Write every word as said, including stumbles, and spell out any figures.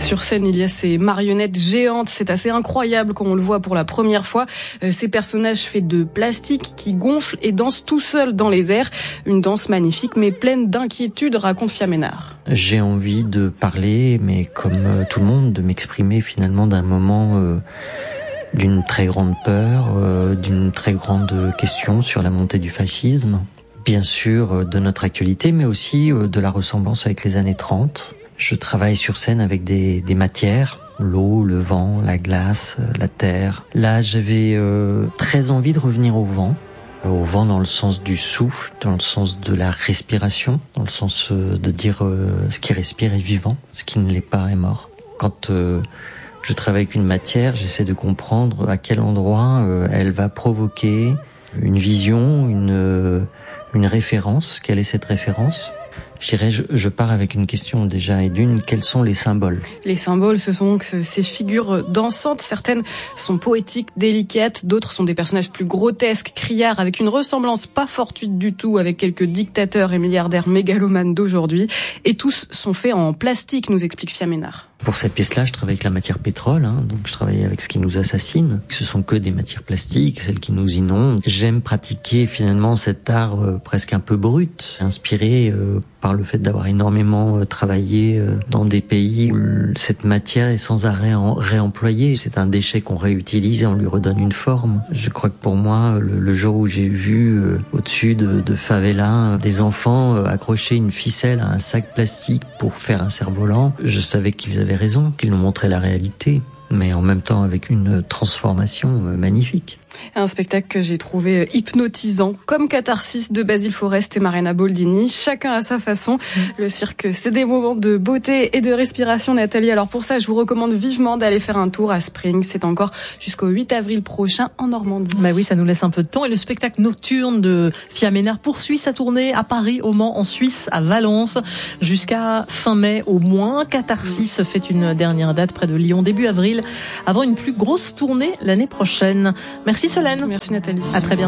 Sur scène, il y a ces marionnettes géantes. C'est assez incroyable quand on le voit pour la première fois. Ces personnages faits de plastique qui gonflent et dansent tout seuls dans les airs. Une danse magnifique mais pleine d'inquiétude, raconte Fiaménard. J'ai envie de parler, mais comme tout le monde, de m'exprimer finalement d'un moment euh, d'une très grande peur, euh, d'une très grande question sur la montée du fascisme. Bien sûr de notre actualité, mais aussi de la ressemblance avec les années trente. Je travaille sur scène avec des, des matières, l'eau, le vent, la glace, la terre. Là, j'avais euh, très envie de revenir au vent. Au vent dans le sens du souffle, dans le sens de la respiration, dans le sens euh, de dire euh, ce qui respire est vivant, ce qui ne l'est pas est mort. Quand euh, je travaille avec une matière, j'essaie de comprendre à quel endroit euh, elle va provoquer une vision, une, euh, une référence. Quelle est cette référence ? Je dirais, je, je pars avec une question déjà, et d'une, quels sont les symboles ? Les symboles, ce sont donc ces figures dansantes. Certaines sont poétiques, délicates, d'autres sont des personnages plus grotesques, criards, avec une ressemblance pas fortuite du tout avec quelques dictateurs et milliardaires mégalomanes d'aujourd'hui. Et tous sont faits en plastique, nous explique Fiaménard. Pour cette pièce-là, je travaille avec la matière pétrole, hein, donc je travaille avec ce qui nous assassine. Ce sont que des matières plastiques, celles qui nous inondent. J'aime pratiquer finalement cet art euh, presque un peu brut, inspiré euh, par le fait d'avoir énormément euh, travaillé euh, dans des pays où cette matière est sans arrêt en, réemployée. C'est un déchet qu'on réutilise et on lui redonne une forme. Je crois que pour moi, le, le jour où j'ai vu euh, au-dessus de, de favelas des enfants euh, accrocher une ficelle à un sac plastique pour faire un cerf-volant, je savais qu'ils avaient raison, qu'ils nous montraient la réalité, mais en même temps avec une transformation magnifique. Un spectacle que j'ai trouvé hypnotisant, comme Catharsis de Basile Forest et Marina Boldini, chacun à sa façon. Le cirque, c'est des moments de beauté et de respiration, Nathalie. Alors pour ça, je vous recommande vivement d'aller faire un tour à Spring. C'est encore jusqu'au huit avril prochain en Normandie. Bah oui, ça nous laisse un peu de temps. Et le spectacle nocturne de Fiaménard poursuit sa tournée à Paris, au Mans, en Suisse, à Valence, jusqu'à fin mai au moins. Catharsis fait une dernière date près de Lyon, début avril, avant une plus grosse tournée l'année prochaine. Merci Solène. Merci Nathalie. À très bientôt.